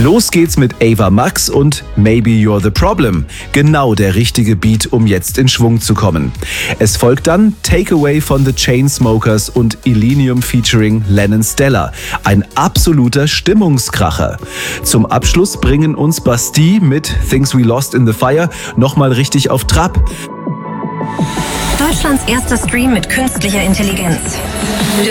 Los geht's mit Ava Max und Maybe You're the Problem. Genau der richtige Beat, um jetzt in Schwung zu kommen. Es folgt dann Takeaway von The Chainsmokers und Illenium featuring Lennon Stella. Ein absoluter Stimmungskracher. Zum Abschluss bringen uns Bastille mit Things We Lost in the Fire nochmal richtig auf Trab. Deutschlands erster Stream mit künstlicher Intelligenz.